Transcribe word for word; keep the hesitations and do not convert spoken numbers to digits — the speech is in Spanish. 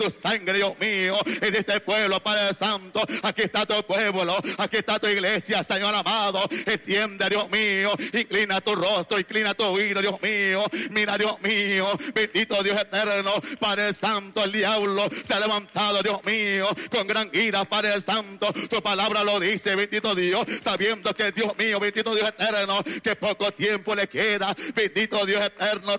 tu sangre, Dios mío, en este pueblo, Padre Santo. Aquí está tu pueblo, aquí está tu iglesia, Señor amado. Extiende, Dios mío, inclina tu rostro, inclina tu oído, Dios mío. Mira, Dios mío, bendito Dios eterno, Padre Santo. El diablo se ha levantado, Dios mío, con gran ira, Padre Santo. Tu palabra lo dice, bendito Dios, sabiendo que Dios mío, bendito Dios eterno, que poco tiempo le queda, bendito Dios eterno,